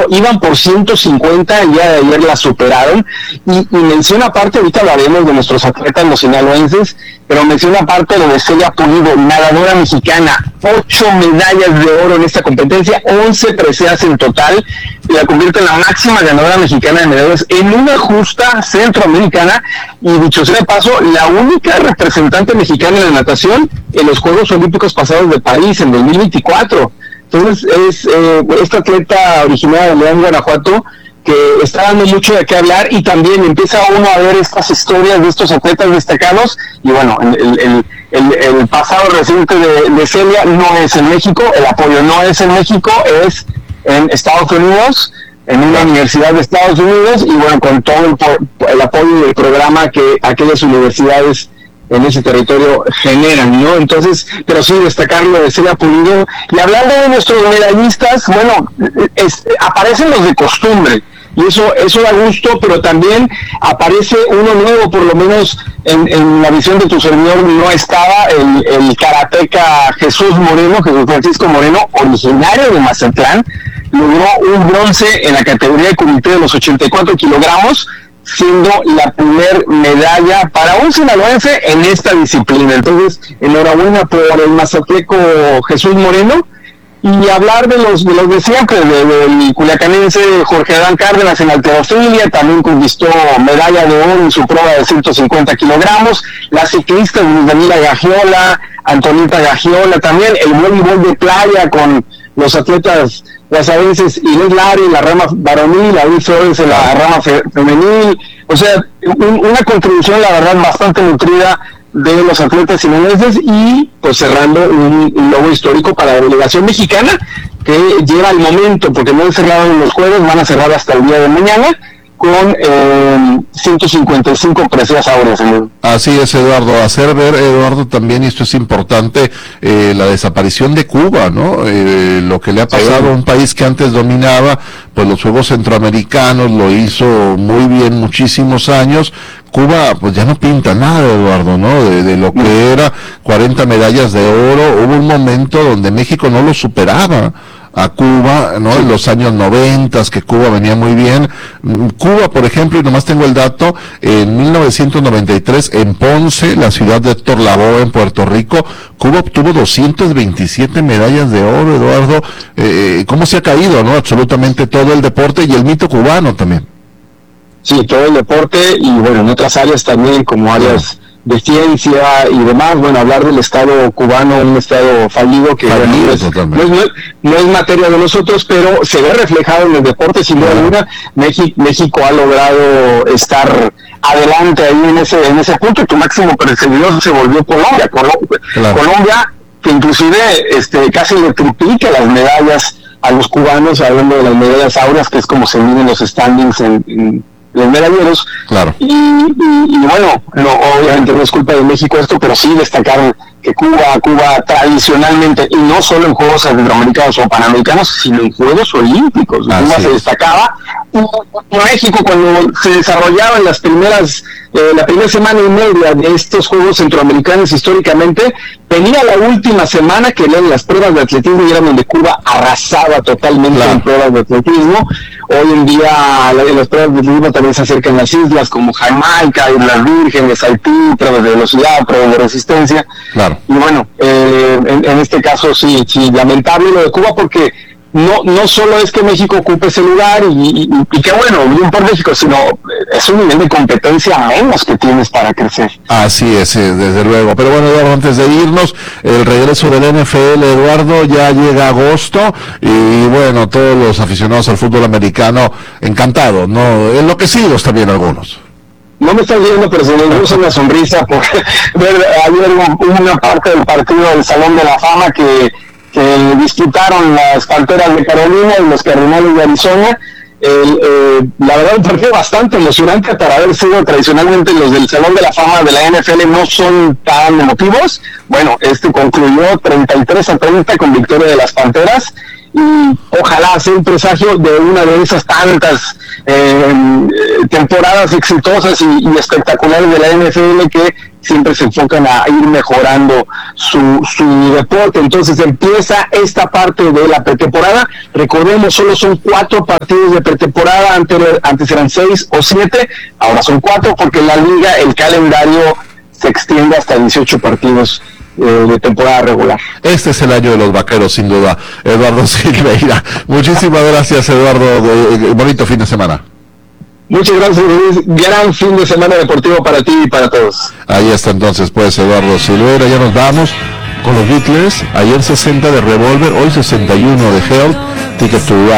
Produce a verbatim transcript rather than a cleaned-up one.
iban por ciento cincuenta, el día de ayer la superaron, y, y menciona aparte, ahorita hablaremos de nuestros atletas, los sinaloenses, pero menciona aparte lo de Celia Pulido, nadadora mexicana, ocho medallas de oro en esta competencia, once preseas en total, y la convierte en la máxima ganadora mexicana de medallas en una justa centroamericana, y dicho sea de paso, la única representante mexicana en la natación en los Juegos Olímpicos pasados de París en dos mil veinticuatro. Entonces es eh, esta atleta originaria de León, Guanajuato, que está dando mucho de qué hablar, y también empieza uno a ver estas historias de estos atletas destacados, y bueno, el, el, el, el pasado reciente de, de Celia no es en México, el apoyo no es en México, es en Estados Unidos, en una universidad de Estados Unidos, y bueno, con todo el, el apoyo del programa que aquellas universidades en ese territorio generan, ¿no? Entonces, pero sí destacar lo de Celia Pulido. Y hablando de nuestros medallistas, bueno, es, aparecen los de costumbre, y eso eso da gusto, pero también aparece uno nuevo, por lo menos en, en la visión de tu servidor no estaba, el, el karateca Jesús Moreno, Jesús Francisco Moreno, originario de Mazatlán, logró un bronce en la categoría de comité de los ochenta y cuatro kilogramos, siendo la primer medalla para un sinaloense en esta disciplina. Entonces, enhorabuena por el mazatleco Jesús Moreno. Y hablar de los de los de siempre, de, del culiacanense Jorge Adán Cárdenas en halterofilia, también conquistó medalla de oro en su prueba de ciento cincuenta kilogramos, la ciclista Daniela Gagiola, Antonita Gagiola, también el voleibol de playa con los atletas guasavenses Inés Lari en la rama varonil, David Flores en la rama fe, femenil, o sea, un, una contribución la verdad bastante nutrida de los atletas sinaloenses, y pues cerrando un, un logro histórico para la delegación mexicana, que lleva el momento, porque no han cerrado en los jueves, van a cerrar hasta el día de mañana, con eh, ciento cincuenta y cinco preseas áureas. Así es, Eduardo. Hacer ver, Eduardo, también, y esto es importante, eh, la desaparición de Cuba, ¿no? Eh, lo que le ha pasado sí. a un país que antes dominaba, pues los Juegos Centroamericanos, lo hizo muy bien muchísimos años. Cuba, pues ya no pinta nada, Eduardo, ¿no? De, de lo que era cuarenta medallas de oro. Hubo un momento donde México no lo superaba a Cuba, ¿no? En los años noventas, que Cuba venía muy bien. Cuba, por ejemplo, y nomás tengo el dato, en mil novecientos noventa y tres, en Ponce, la ciudad de Héctor Lavoe, en Puerto Rico, Cuba obtuvo doscientas veintisiete medallas de oro, Eduardo. Eh, ¿Cómo se ha caído, no? Absolutamente todo el deporte y el mito cubano también. Sí, todo el deporte, y bueno, en otras áreas también, como áreas de ciencia y demás. Bueno, hablar del Estado cubano, un Estado fallido que fallido, bueno, es, no, es, no, es, no es materia de nosotros, pero se ve reflejado en el deporte sin duda alguna. México, México ha logrado estar adelante ahí en ese en ese punto, y tu máximo perseguidor se volvió Colombia. Colombia, claro. Colombia, que inclusive este casi le triplica las medallas a los cubanos, hablando de las medallas áureas, que es como se miden los standings en, en los medalleros, claro. y, y, y bueno, no, obviamente no es culpa de México esto, pero sí destacar que Cuba, Cuba tradicionalmente, y no solo en Juegos Centroamericanos o Panamericanos, sino en Juegos Olímpicos, Así Cuba es. se destacaba, y México cuando se desarrollaban las primeras, eh, la primera semana y media de estos Juegos Centroamericanos históricamente, venía la última semana que eran las pruebas de atletismo, y era donde Cuba arrasaba totalmente claro. en pruebas de atletismo. Hoy en día en las pruebas de atletismo también se acercan las islas como Jamaica, Islas Vírgenes, Haití, pruebas de velocidad, pruebas de resistencia. Claro. Y bueno, eh, en, en este caso sí, sí, lamentable lo de Cuba, porque no no solo es que México ocupe ese lugar, y, y, y qué bueno, bien por México, sino es un nivel de competencia menos que tienes para crecer. Así es, desde luego. Pero bueno, Eduardo, antes de irnos, el regreso del N F L, Eduardo, ya llega agosto, y bueno, todos los aficionados al fútbol americano encantados, ¿no? Enloquecidos también algunos. No me estás viendo, pero se me puso una sonrisa por ver ayer una parte del partido del Salón de la Fama que, que disputaron las Panteras de Carolina y los Cardenales de Arizona. El, eh, la verdad, un partido bastante emocionante para haber sido. Tradicionalmente los del Salón de la Fama de la N F L no son tan emotivos. Bueno, este concluyó treinta y tres a treinta con victoria de las Panteras, y ojalá sea un presagio de una de esas tantas eh, temporadas exitosas y, y espectaculares de la N F L que siempre se enfocan a ir mejorando su, su deporte. Entonces empieza esta parte de la pretemporada. Recordemos, solo son cuatro partidos de pretemporada, antes, antes eran seis o siete, ahora son cuatro porque en la liga el calendario se extiende hasta dieciocho partidos de temporada regular. Este es el año de los vaqueros, sin duda. Eduardo Silveira, muchísimas gracias, Eduardo. Bonito fin de semana. Muchas gracias, Luis. Gran fin de semana deportivo para ti y para todos. Ahí está entonces, pues, Eduardo Silveira. Ya nos vamos con los Beatles. Ayer sesenta de Revolver, hoy sesenta y uno de Help, Ticket to Ride.